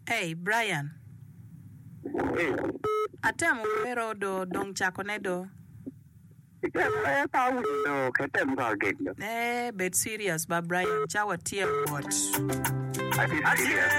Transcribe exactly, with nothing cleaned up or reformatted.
Hey, Brian. Hey. Atemo wero do dong chako ne do. Eh, pa do ketem ka gendo. Eh, bet serious ba Brian chawa tie what. Ati serious.